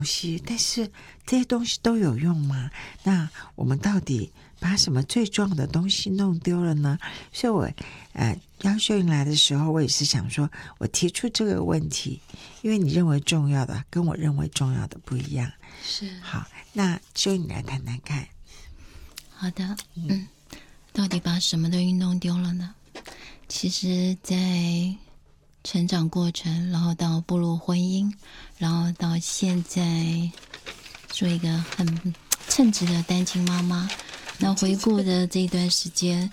西，但是这些东西都有用吗？那我们到底把什么最重要的东西弄丢了呢？所以我邀秀英来的时候，我也是想说，我提出这个问题，因为你认为重要的跟我认为重要的不一样。 是。 好，那秀英来谈谈看。 好的，到底把什么东西弄丢了呢？其实在成长过程，然后到步入婚姻，然后到现在做一个很称职的单亲妈妈，那回顾的这一段时间，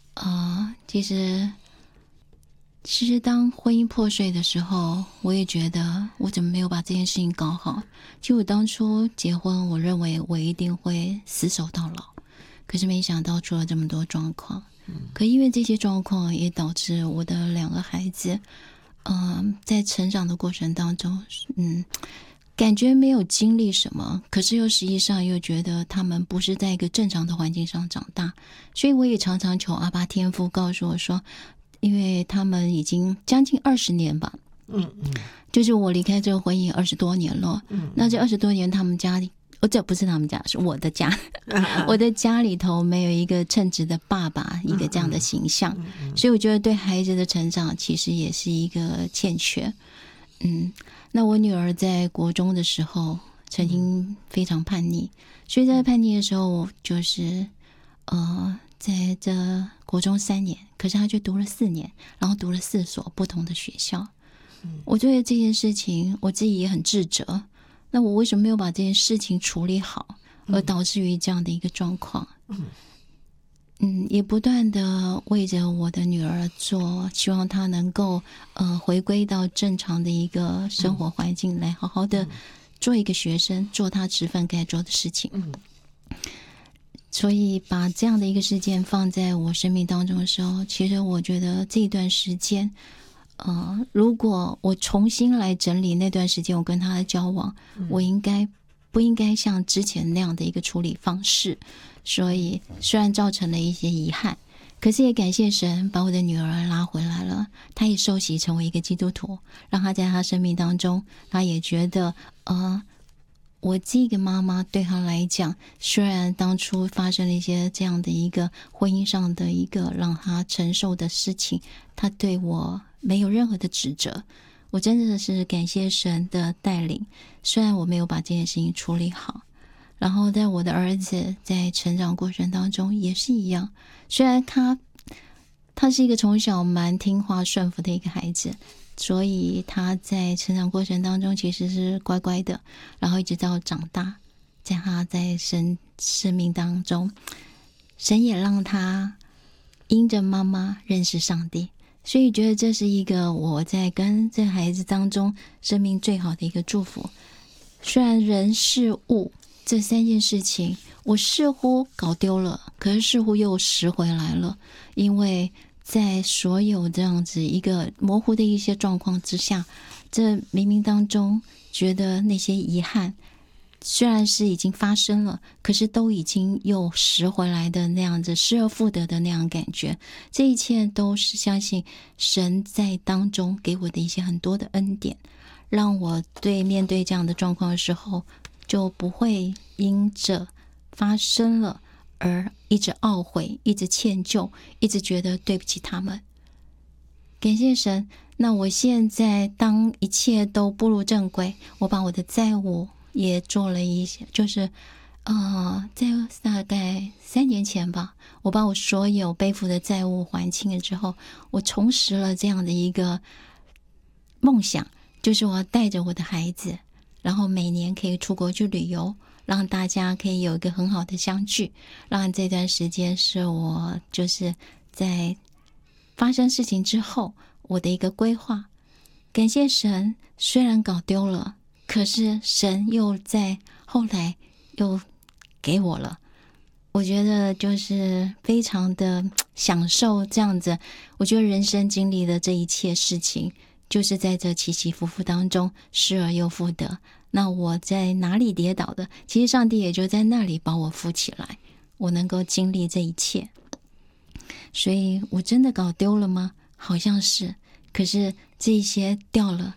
其实当婚姻破碎的时候，我也觉得我怎么没有把这件事情搞好。其实我当初结婚，我认为我一定会死守到老，可是没想到出了这么多状况。可因为这些状况也导致我的2个孩子在成长的过程当中感觉没有经历什么，可是又实际上又觉得他们不是在一个正常的环境上长大，所以我也常常求阿爸天父告诉我说，因为他们已经将近20年吧，就是我离开这个婚姻20多年了，那这20多年他们家里这不是他们家，是我的家我的家里头没有一个称职的爸爸，一个这样的形象，所以我觉得对孩子的成长其实也是一个欠缺。那我女儿在国中的时候曾经非常叛逆，所以在叛逆的时候就是在这国中3年，可是她却读了4年，然后读了4所不同的学校。我觉得这件事情我自己也很自责，那我为什么没有把这件事情处理好，而导致于这样的一个状况？也不断的为着我的女儿做，希望她能够回归到正常的一个生活环境，来好好的做一个学生，做她职分该做的事情。所以把这样的一个事件放在我生命当中的时候，其实我觉得这段时间如果我重新来整理那段时间我跟他的交往，我不应该像之前那样的一个处理方式，所以虽然造成了一些遗憾，可是也感谢神把我的女儿拉回来了，她也受洗成为一个基督徒，让她在她生命当中，她也觉得我这个妈妈对她来讲，虽然当初发生了一些这样的一个婚姻上的一个让她承受的事情，她对我没有任何的指责，我真的是感谢神的带领，虽然我没有把这件事情处理好。然后在我的儿子在成长过程当中也是一样，虽然他是一个从小蛮听话顺服的一个孩子，所以他在成长过程当中其实是乖乖的，然后一直到长大，在他在生命当中，神也让他因着妈妈认识上帝，所以觉得这是一个我在跟这孩子当中生命最好的一个祝福。虽然人事物这3件事情我似乎搞丢了，可是似乎又拾回来了，因为在所有这样子一个模糊的一些状况之下，这冥冥当中觉得那些遗憾虽然是已经发生了，可是都已经又拾回来的那样子失而复得的那样感觉，这一切都是相信神在当中给我的一些很多的恩典，让我面对这样的状况的时候就不会因着发生了而一直懊悔，一直歉疚，一直觉得对不起他们。感谢神，那我现在当一切都步入正轨，我把我的债务也做了一些，就是在大概3年前吧，我把我所有背负的债务还清了之后，我重拾了这样的一个梦想，就是我要带着我的孩子，然后每年可以出国去旅游，让大家可以有一个很好的相聚，让这段时间是我就是在发生事情之后我的一个规划。感谢神，虽然搞丢了，可是神又在后来又给我了，我觉得就是非常的享受这样子。我觉得人生经历的这一切事情，就是在这起起伏伏当中失而又复得。那我在哪里跌倒的，其实上帝也就在那里把我扶起来，我能够经历这一切。所以我真的搞丢了吗？好像是，可是这些掉了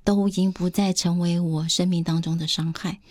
都已经不再成为我生命当中的伤害。